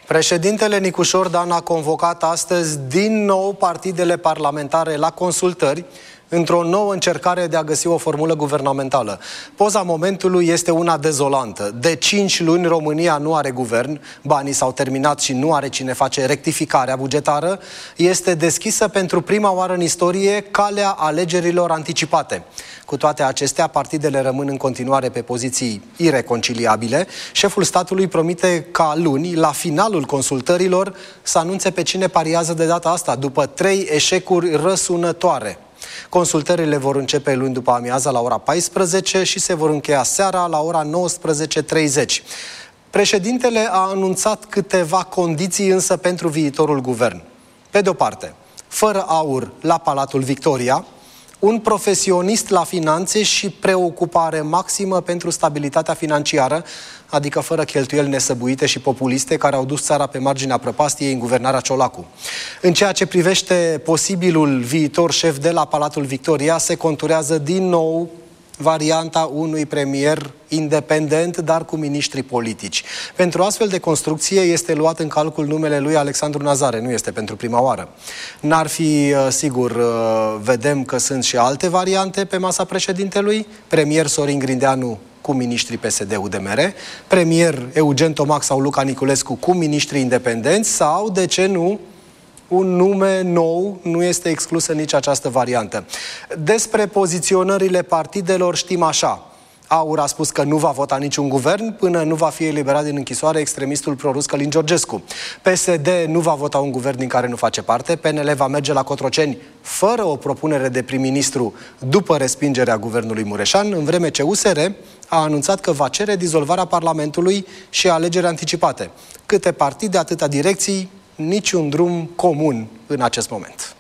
Președintele Nicușor Dan a convocat astăzi din nou partidele parlamentare la consultări într-o nouă încercare de a găsi o formulă guvernamentală. Poza momentului este una dezolantă. De 5 luni România nu are guvern, banii s-au terminat și nu are cine face rectificarea bugetară. Este deschisă pentru prima oară în istorie calea alegerilor anticipate. Cu toate acestea, partidele rămân în continuare pe poziții ireconciliabile. Șeful statului promite ca luni, la finalul consultărilor, să anunțe pe cine pariază de data asta, după 3 eșecuri răsunătoare. Consultările vor începe luni după amiaza la ora 14 și se vor încheia seara la ora 19:30. Președintele a anunțat câteva condiții însă pentru viitorul guvern. Pe de-o parte, fără aur la Palatul Victoria, un profesionist la finanțe și preocupare maximă pentru stabilitatea financiară, adică fără cheltuieli nesăbuite și populiste care au dus țara pe marginea prăpastiei în guvernarea Ciolacu. În ceea ce privește posibilul viitor șef de la Palatul Victoria, se conturează din nou varianta unui premier independent, dar cu miniștri politici. Pentru astfel de construcție este luat în calcul numele lui Alexandru Nazare, nu este pentru prima oară. N-ar fi sigur, vedem că sunt și alte variante pe masa președintelui, premier Sorin Grindeanu cu miniștri PSD-UDMR, premier Eugen Tomac sau Luca Niculescu cu miniștri independenți sau, de ce nu, un nume nou, nu este exclusă nici această variantă. Despre poziționările partidelor știm așa. AUR a spus că nu va vota niciun guvern până nu va fi eliberat din închisoare extremistul prorus Călin Georgescu. PSD nu va vota un guvern din care nu face parte. PNL va merge la Cotroceni fără o propunere de prim-ministru după respingerea guvernului Mureșan, în vreme ce USR a anunțat că va cere dizolvarea Parlamentului și alegeri anticipate. Câte partide, atâta direcții, niciun drum comun în acest moment.